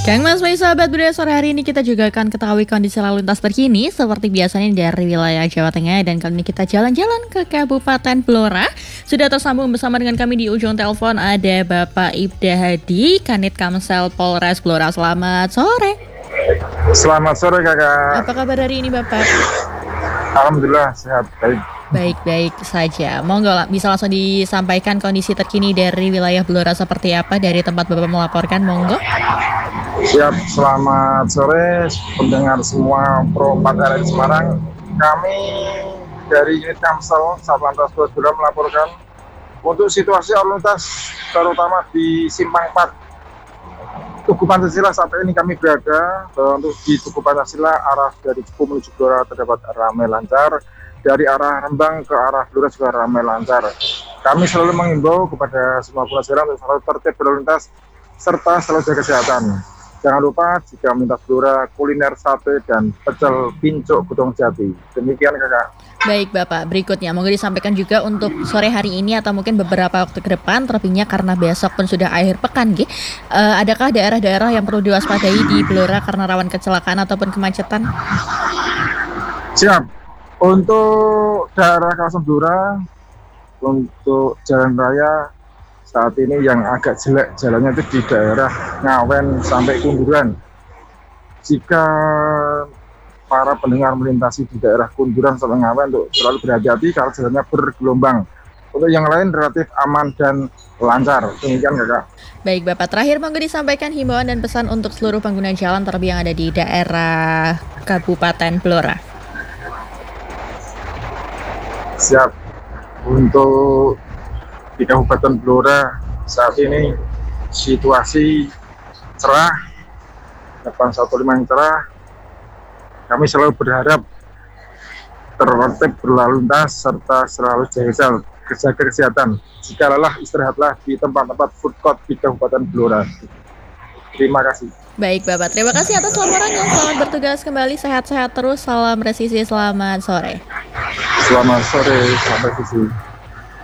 Kang Mas, baik sahabat budaya, sore hari ini kita juga akan ketahui kondisi lalu lintas terkini seperti biasanya dari wilayah Jawa Tengah, dan kali ini kita jalan-jalan ke Kabupaten Blora. Sudah tersambung bersama dengan kami di ujung telepon ada Bapak Ibda Hadi, Kanit Kamsel Polres Blora. Selamat sore. Selamat sore kakak. Apa kabar hari ini Bapak? Alhamdulillah sehat, baik. Baik-baik saja. Monggo bisa langsung disampaikan kondisi terkini dari wilayah Blora seperti apa dari tempat Bapak melaporkan, monggo. Siap, selamat sore pendengar semua Pro 4 RRI Semarang. Kami dari unit Kamsel Satlantas Polres Blora melaporkan untuk situasi lalu lintas terutama di Simpang 4 Tugu Pancasila. Saat ini kami berada untuk di Tugu Pancasila, arah dari Cepu menuju Blora terdapat ramai lancar. Dari arah Rembang ke arah Blora juga ramai lancar. Kami selalu mengimbau kepada semua pengguna jalan untuk selalu tertib berlalu lintas serta selalu jaga kesehatan. Jangan lupa jika melintas Blora, kuliner sate dan pecel pincuk Gudong Jati. Demikian kakak. Baik Bapak, berikutnya monggo disampaikan juga untuk sore hari ini atau mungkin beberapa waktu ke depan, terlebihnya karena besok pun sudah akhir pekan, adakah daerah-daerah yang perlu diwaspadai di Blora karena rawan kecelakaan ataupun kemacetan? Siap. Untuk daerah kawasan Blora, untuk jalan raya saat ini yang agak jelek jalannya itu di daerah Ngawen sampai Kunduran. Jika para pendengar melintasi di daerah Kunduran sampai Ngawen, untuk selalu berhati-hati karena jalannya bergelombang. Untuk yang lain relatif aman dan lancar. Demikian kakak. Baik Bapak, terakhir monggo disampaikan himbauan dan pesan untuk seluruh pengguna jalan terlebih yang ada di daerah Kabupaten Blora. Siap. Untuk di Kabupaten Blora saat ini situasi cerah, 815 yang cerah. Kami selalu berharap tertib berlalu lintas serta selalu jaga kesehatan. Jika lelah, istirahatlah di tempat-tempat food court di Kabupaten Blora. Terima kasih. Baik Bapak, terima kasih atas laporannya. Selamat bertugas kembali, sehat-sehat terus. Salam presisi, selamat sore. Selamat sore, sampai sisi.